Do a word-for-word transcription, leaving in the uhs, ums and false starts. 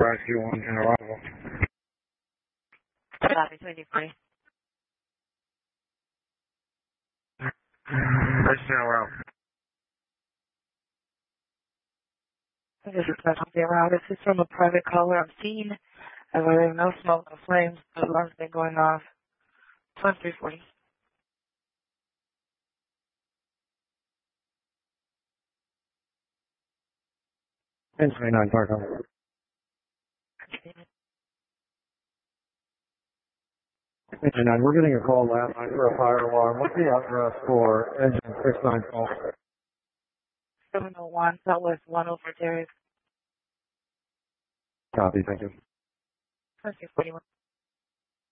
Rescue one in arrival. Copy, twenty-three. Rescue arrival. This is Special Zero. This is from a private caller on scene. And where there's no smoke, no flames, the alarm's been going off. twenty-three forty. ten twenty-nine, Park Home. ten twenty-nine, we're getting a call last night for a fire alarm. What's the address for engine six nine four? seven oh one, Southwest one oh four Terrace. Copy, thank you. twenty-three forty-one.